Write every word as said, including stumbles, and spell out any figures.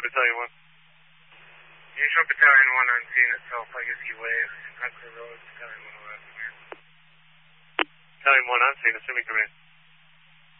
Battalion one. Usual Battalion one on scene itself, Legacy Wave, Hunter Road, Battalion one eleven. Battalion one on scene, assuming command.